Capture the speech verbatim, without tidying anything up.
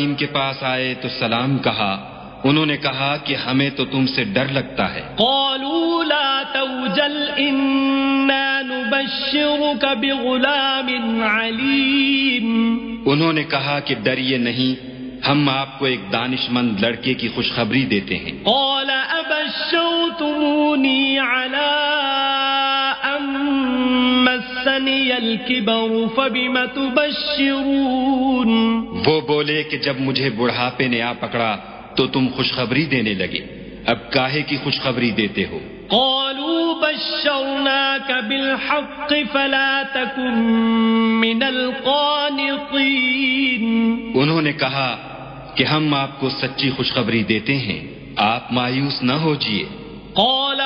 इब्राहिम के पास आए तो सलाम कहा। उन्होंने कहा कि हमें तो तुमसे डर लगता है। क़ालू ला तवजल इन्ना नुबश्शिरुक बिग़ुलामिन अलीम। उन्होंने कहा कि डरिए नहीं, हम आपको एक दानिशमंद लड़के की खुशखबरी देते हैं। क़ाल अबश्शरतमूनी अला अन मस्सनियल किबर फबिमा तुबश्शिरून। वो बोले कि जब मुझे बुढ़ापे ने आ पकड़ा तो तुम खुशखबरी देने लगे, अब काहे की खुशखबरी देते हो? क़ालू बश्शरनाक बिलहक़्क़ि फला तकुन मिनल क़ानितीन। उन्होंने कहा कि हम आपको सच्ची खुशखबरी देते हैं, आप मायूस न होजिए।